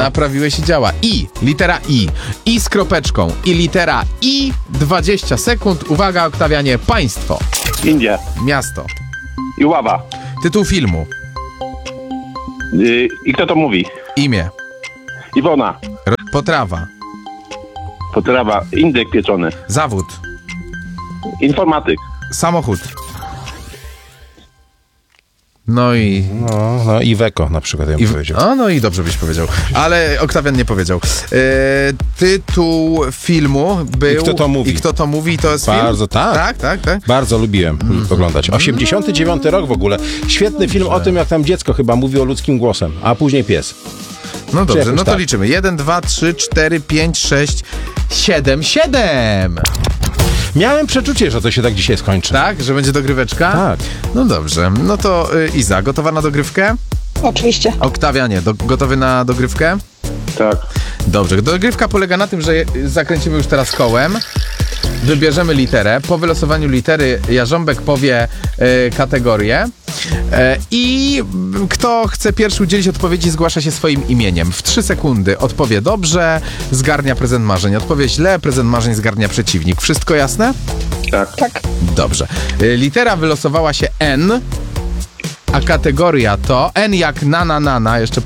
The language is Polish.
Naprawiłeś i działa. I, litera I. I z kropeczką. I litera I, 20 sekund. Uwaga, Oktawianie, państwo. Indie. Miasto. Iława. Tytuł filmu. I kto to mówi? Imię. Iwona. Potrawa. Potrawa. Indyk pieczony. Zawód. Informatyk. Samochód. No i... No i Weko na przykład, ja bym powiedział. No i dobrze byś powiedział. Ale Oktawian nie powiedział. Tytuł filmu był... I kto to mówi? I kto to mówi, to jest Bardzo, film? tak. Tak. Bardzo lubiłem oglądać. 89 rok w ogóle. Świetny film o tym, jak tam dziecko chyba mówi o ludzkim głosem, a później pies. No dobrze, no to tak. liczymy. 1, 2, 3, 4, 5, 6, 7, 7! Miałem przeczucie, że to się tak dzisiaj skończy. Tak? Że będzie dogryweczka? Tak. No dobrze. No to Iza, gotowa na dogrywkę? Oczywiście. Oktawianie, gotowy na dogrywkę? Tak. Dobrze. Dogrywka polega na tym, że zakręcimy już teraz kołem. Wybierzemy literę. Po wylosowaniu litery Jarząbek powie kategorię. I kto chce pierwszy udzielić odpowiedzi, zgłasza się swoim imieniem. W 3 sekundy odpowie dobrze, zgarnia prezent marzeń. Odpowie źle, prezent marzeń zgarnia przeciwnik. Wszystko jasne? Tak. Tak. Dobrze. Litera wylosowała się N, a kategoria to N jak na, jeszcze